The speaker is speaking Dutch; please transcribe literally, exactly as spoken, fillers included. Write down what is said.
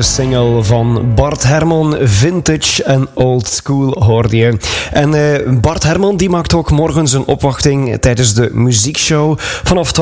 single van Bart Herman, Vintage en Old School hoorde je. En uh, Bart Herman die maakt ook morgen zijn opwachting tijdens de muziekshow vanaf